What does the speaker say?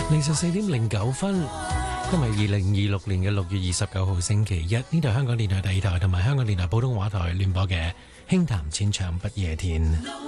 凌晨4:09，今日2026年嘅6月29號星期一，呢度香港電台第二台同埋香港電台普通話台聯播嘅輕談淺唱不夜天。